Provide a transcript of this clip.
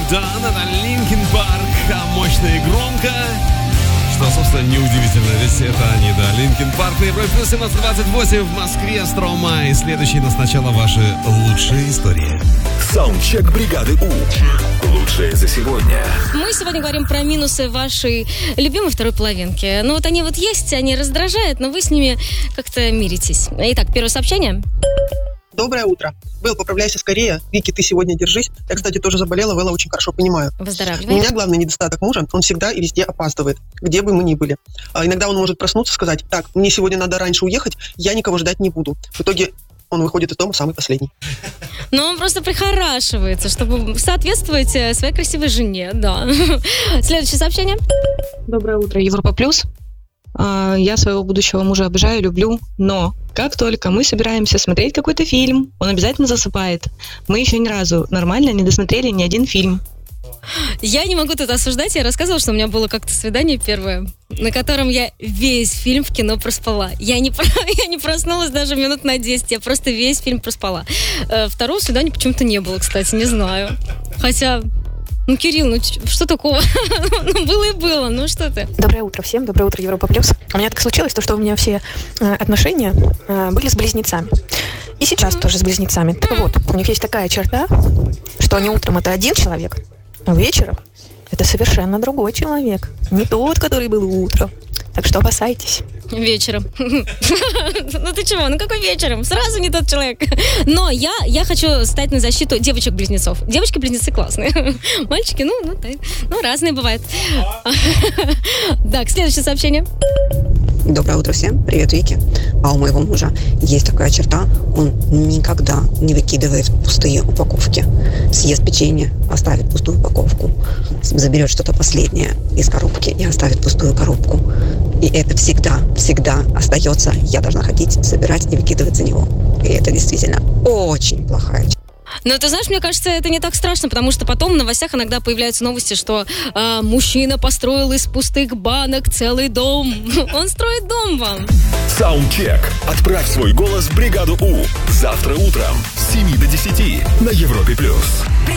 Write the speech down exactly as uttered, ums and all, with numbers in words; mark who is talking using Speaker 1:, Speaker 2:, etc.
Speaker 1: Done. Это Linkin Park, мощно и громко. Что, собственно, неудивительно, ведь это они, да. Linkin Park на Европе плюс семнадцать двадцать восемь в Москве, Строма. И следующий, но сначала ваши лучшие истории.
Speaker 2: Саундчек бригады У. Лучшее за сегодня.
Speaker 3: Мы сегодня говорим про минусы вашей любимой второй половинки. Ну вот они вот есть, они раздражают, но вы с ними как-то миритесь. Итак, первое сообщение.
Speaker 4: Доброе утро. Вэл, поправляйся скорее. Вики, ты сегодня держись. Я, кстати, тоже заболела, Вэлла очень хорошо понимаю.
Speaker 3: Выздоравливай.
Speaker 4: У меня главный недостаток мужа, он всегда и везде опаздывает, где бы мы ни были. А иногда он может проснуться и сказать: так, мне сегодня надо раньше уехать, я никого ждать не буду. В итоге он выходит из дома самый последний.
Speaker 3: Но он просто прихорашивается, чтобы соответствовать своей красивой жене, да. Следующее сообщение.
Speaker 5: Доброе утро, Европа Плюс. Я своего будущего мужа обожаю, люблю, но как только мы собираемся смотреть какой-то фильм, он обязательно засыпает. Мы еще ни разу нормально не досмотрели ни один фильм.
Speaker 3: Я не могу тут осуждать, я рассказывала, что у меня было как-то свидание первое, на котором я весь фильм в кино проспала. Я не, я не проснулась даже минут на десять, я просто весь фильм проспала. Второго свидания почему-то не было, кстати, не знаю. Хотя... Ну, Кирилл, ну что такого? Ну, было и было, ну что ты?
Speaker 6: Доброе утро всем, доброе утро, Европа Плюс. У меня так случилось, то, что у меня все э, отношения э, были с близнецами. И сейчас mm-hmm. тоже с близнецами. Так mm-hmm. вот, у них есть такая черта, что они утром это один человек, а вечером это совершенно другой человек. Не тот, который был утром. Так что опасайтесь.
Speaker 3: Вечером. Ну ты чего? Ну какой вечером? Сразу не тот человек. Но я, я хочу стать на защиту девочек-близнецов. Девочки-близнецы классные. Мальчики, ну, ну, ну разные бывают. Так, следующее сообщение.
Speaker 7: Доброе утро всем. Привет, Вики. А у моего мужа есть такая черта. Он никогда не выкидывает пустые упаковки. Съест печенье, оставит пустую упаковку. Заберет что-то последнее из коробки и оставит пустую коробку. И это всегда, всегда остается. Я должна ходить, собирать и выкидывать за него. И это действительно очень плохая черта.
Speaker 3: Но ты знаешь, мне кажется, это не так страшно, потому что потом в новостях иногда появляются новости, что э, мужчина построил из пустых банок целый дом. Он строит дом вам.
Speaker 2: Саундчек. Отправь свой голос в бригаду У. Завтра утром с семи до десяти на Европе плюс.